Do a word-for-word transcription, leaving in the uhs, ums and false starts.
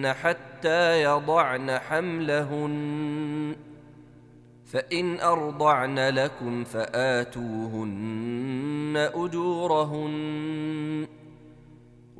أجورهن حتى يضعن حملهن فإن أرضعن لكم فآتوهن أجورهن